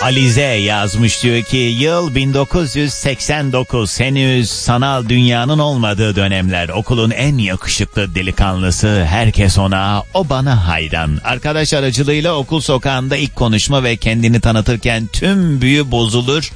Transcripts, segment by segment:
Alize yazmış, diyor ki yıl 1989, henüz sanal dünyanın olmadığı dönemler, okulun en yakışıklı delikanlısı, herkes ona, o bana hayran. Arkadaş aracılığıyla okul sokağında ilk konuşma ve kendini tanıtırken tüm büyü bozulur.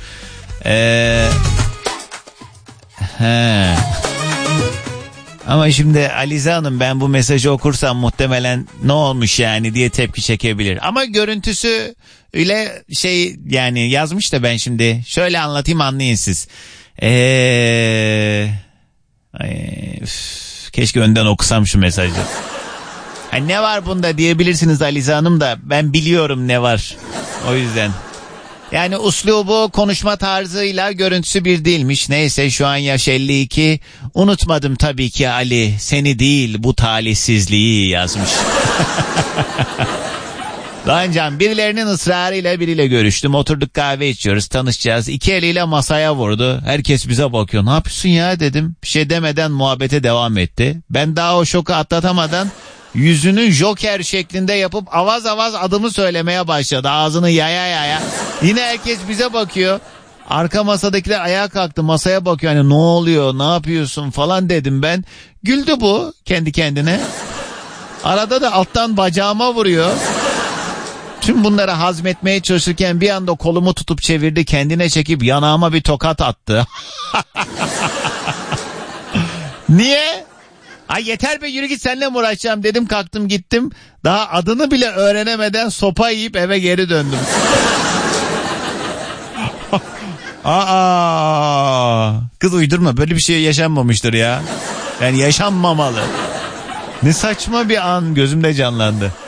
Ama şimdi Alize Hanım, ben bu mesajı okursam muhtemelen ne olmuş yani diye tepki çekebilir. Ama görüntüsü öyle şey yani yazmış da, ben şimdi şöyle anlatayım, anlayın siz. Keşke önden okusam şu mesajı. Ne var bunda diyebilirsiniz Alize Hanım, da ben biliyorum ne var. O yüzden. Yani uslubu, konuşma tarzıyla görüntüsü bir değilmiş. Neyse, şu an yaş 52. Unutmadım tabii ki Ali, seni değil bu talihsizliği yazmış. Doğancan, birilerinin ısrarıyla biriyle görüştüm. Oturduk, kahve içiyoruz, tanışacağız. 2 eliyle masaya vurdu. Herkes bize bakıyor. Ne yapıyorsun ya dedim. Bir şey demeden muhabbete devam etti. Ben daha o şoku atlatamadan yüzünü joker şeklinde yapıp avaz avaz adımı söylemeye başladı. Ağzını yaya yaya. Yine herkes bize bakıyor. Arka masadakiler ayağa kalktı, masaya bakıyor. Hani ne oluyor, ne yapıyorsun falan dedim ben. Güldü bu kendi kendine. Arada da alttan bacağıma vuruyor. Tüm bunları hazmetmeye çalışırken bir anda kolumu tutup çevirdi, kendine çekip yanağıma bir tokat attı. Niye? Ay yeter be, yürü git, seninle mi uğraşacağım dedim, kalktım gittim. Daha adını bile öğrenemeden sopa yiyip eve geri döndüm. Kız uydurma, böyle bir şey yaşanmamıştır ya. Yani yaşanmamalı. Ne saçma bir an gözümde canlandı.